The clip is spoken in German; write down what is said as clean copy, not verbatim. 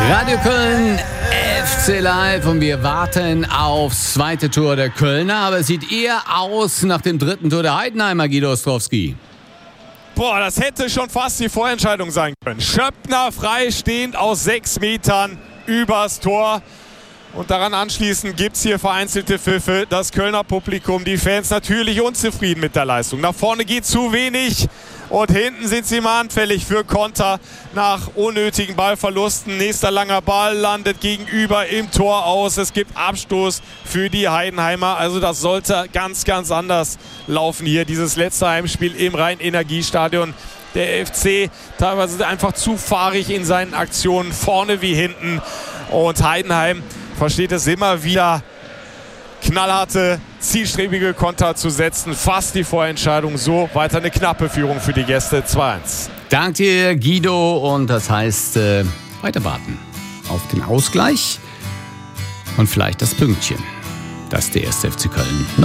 Radio Köln, FC Live und wir warten aufs zweite Tor der Kölner. Aber es sieht eher aus nach dem dritten Tor der Heidenheimer, Guido Ostrowski. Boah, das hätte schon fast die Vorentscheidung sein können. Schöppner freistehend aus 6 Metern übers Tor. Und daran anschließend gibt es hier vereinzelte Pfiffe. Das Kölner Publikum, die Fans natürlich unzufrieden mit der Leistung. Nach vorne geht zu wenig und hinten sind sie mal anfällig für Konter nach unnötigen Ballverlusten. Nächster langer Ball landet gegenüber im Tor aus. Es gibt Abstoß für die Heidenheimer. Also das sollte ganz, ganz anders laufen hier. Dieses letzte Heimspiel im Rhein-Energiestadion. Der FC teilweise einfach zu fahrig in seinen Aktionen, vorne wie hinten. Und Heidenheim versteht es immer wieder, knallharte, zielstrebige Konter zu setzen. Fast die Vorentscheidung, so weiter eine knappe Führung für die Gäste, 2-1. Dank dir, Guido. Und das heißt, weiter warten auf den Ausgleich und vielleicht das Pünktchen, das der 1. FC Köln noch